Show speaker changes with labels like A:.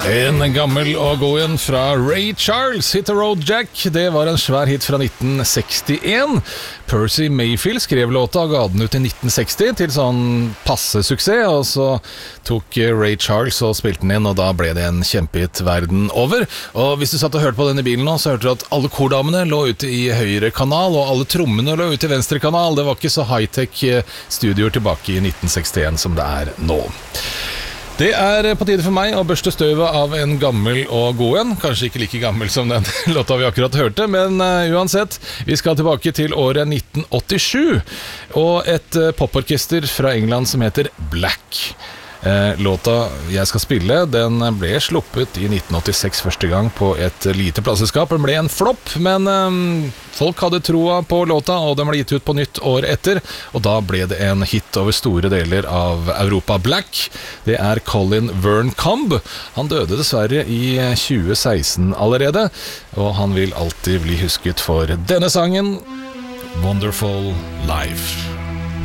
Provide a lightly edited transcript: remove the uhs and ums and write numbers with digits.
A: En gammel og god en fra Ray Charles, Hit the Road Jack. Det var en svær hit fra 1961. Percy Mayfield skrev låta og ga den ut i 1960 til sånn passe suksess, og så tok Ray Charles og spilte den inn, og da ble det en kjempehit verden over. Og hvis du satt og hørte på denne bilen nå, så hørte du at alle kordamene lå ute i høyre kanal, og alle trommene lå ute i venstre kanal. Det var ikke så high-tech studioer tilbake i 1961 som det er nå. Det er på tide for meg å børste støvet av en gammel og god en. Kanskje ikke like gammel som den låta vi akkurat hørte, men uansett, vi skal tilbake til året 1987 og et poporkester fra England som heter Black. Låta jeg skal spille, den ble sluppet i 1986 første gang på et lite plasseskap. Den ble en flopp, men folk hadde troa på låta, og den ble gitt ut på nytt året etter, og da ble det en hit over store deler av Europa. Black, det er Colin Verne Combe. Han døde dessverre i 2016 allerede, og han vil alltid bli husket for denne sangen, Wonderful Life.